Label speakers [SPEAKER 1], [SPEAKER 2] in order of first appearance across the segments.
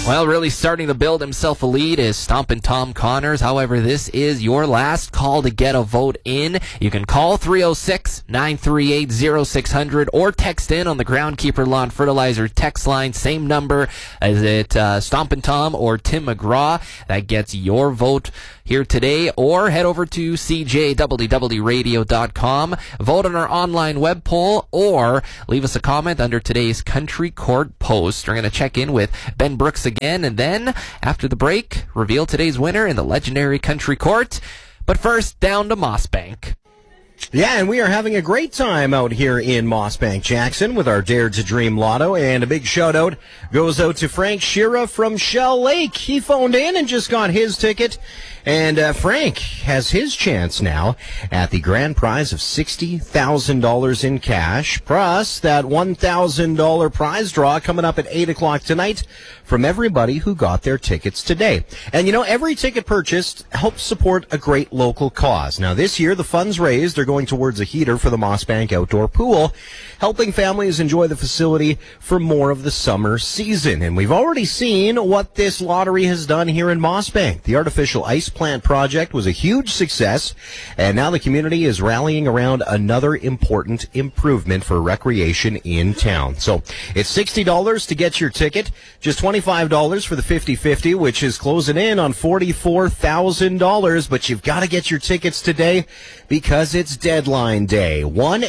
[SPEAKER 1] Well, really starting to build himself a lead is Stompin' Tom Connors. However, this is your last call to get a vote in. You can call 306-938-0600 or text in on the Groundkeeper Lawn Fertilizer text line. Same number as it Stompin' Tom or Tim McGraw. That gets your vote here today, or head over to cjwwradio.com, vote on our online web poll, or leave us a comment under today's Country Court post. We're going to check in with Ben Brooks again, and then, after the break, reveal today's winner in the legendary Country Court. But first, down to Mossbank.
[SPEAKER 2] Yeah, and we are having a great time out here in Mossbank, Jackson, with our Dare to Dream Lotto. And a big shout-out goes out to Frank Shira from Shell Lake. He phoned in and just got his ticket. And Frank has his chance now at the grand prize of $60,000 in cash, plus that $1,000 prize draw coming up at 8 o'clock tonight from everybody who got their tickets today. And, you know, every ticket purchased helps support a great local cause. Now, this year, the funds raised are going towards a heater for the Mossbank outdoor pool, helping families enjoy the facility for more of the summer season. And we've already seen what this lottery has done here in Mossbank. The artificial ice plant project was a huge success, and now the community is rallying around another important improvement for recreation in town. So it's $60 to get your ticket, just $25 for the 50-50, which is closing in on $44,000, but you've got to get your tickets today because it's deadline day.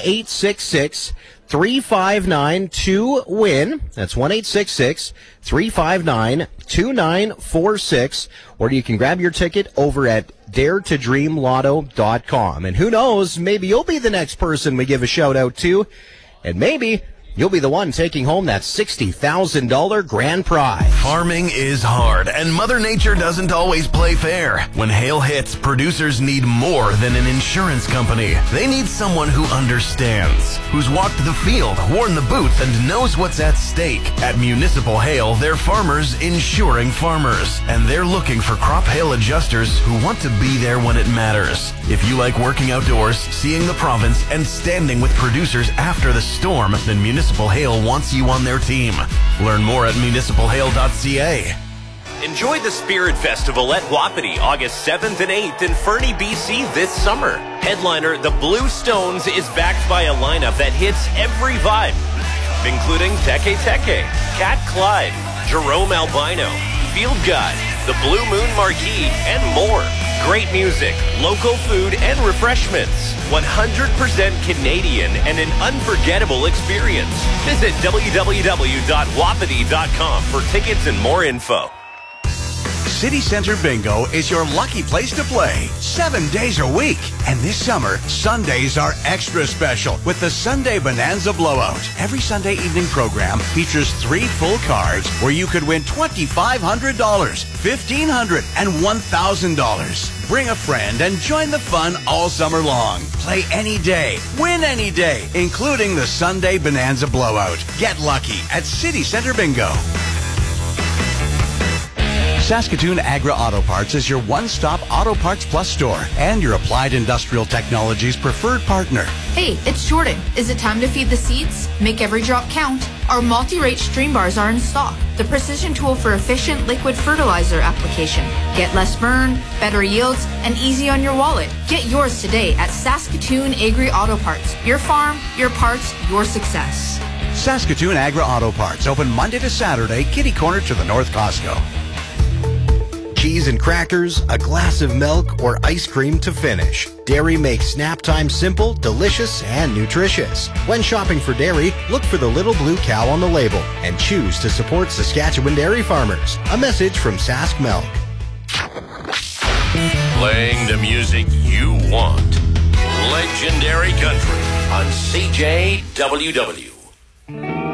[SPEAKER 2] 1-866-359-2WIN. That's 1-866-359-2946. Or you can grab your ticket over at daretodreamlotto.com. And who knows, maybe you'll be the next person we give a shout out to. And maybe you'll be the one taking home that $60,000 grand prize.
[SPEAKER 3] Farming is hard, and Mother Nature doesn't always play fair. When hail hits, producers need more than an insurance company. They need someone who understands, who's walked the field, worn the boots, and knows what's at stake. At Municipal Hail, they're farmers insuring farmers, and they're looking for crop hail adjusters who want to be there when it matters. If you like working outdoors, seeing the province, and standing with producers after the storm, then Municipal Hail wants you on their team. Learn more at municipalhail.ca.
[SPEAKER 4] Enjoy the Spirit Festival at Wapiti August 7th and 8th in Fernie, BC this summer. Headliner The Blue Stones is backed by a lineup that hits every vibe, including Teke Teke, Cat Clyde, Jerome Albino, Field Guide, The Blue Moon Marquee, and more. Great music, local food, and refreshments. 100% Canadian and an unforgettable experience. Visit www.wapiti.com for tickets and more info.
[SPEAKER 5] City Center Bingo is your lucky place to play 7 days a week. And this summer, Sundays are extra special with the Sunday Bonanza Blowout. Every Sunday evening program features 3 full cards where you could win $2,500, $1,500, and $1,000. Bring a friend and join the fun all summer long. Play any day, win any day, including the Sunday Bonanza Blowout. Get lucky at City Center Bingo. Saskatoon Agra Auto Parts is your one-stop Auto Parts Plus store and your Applied Industrial Technologies preferred partner.
[SPEAKER 6] Hey, it's Jordan. Is it time to feed the seeds? Make every drop count. Our multi-rate stream bars are in stock. The precision tool for efficient liquid fertilizer application. Get less burn, better yields, and easy on your wallet. Get yours today at Saskatoon Agri Auto Parts. Your farm, your parts, your success.
[SPEAKER 5] Saskatoon Agra Auto Parts, open Monday to Saturday, kitty corner to the North Costco.
[SPEAKER 2] Cheese and crackers, a glass of milk, or ice cream to finish. Dairy makes snap time simple, delicious, and nutritious. When shopping for dairy, look for the little blue cow on the label and choose to support Saskatchewan dairy farmers. A message from Sask Milk.
[SPEAKER 4] Playing the music you want. Legendary Country on CJWW.